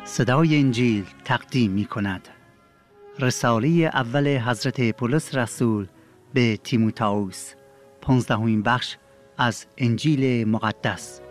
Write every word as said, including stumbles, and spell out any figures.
صدای انجیل تقدیم می کند. رساله اول حضرت پولس رسول به تیموتائوس، پانزدهمین بخش از انجیل مقدس.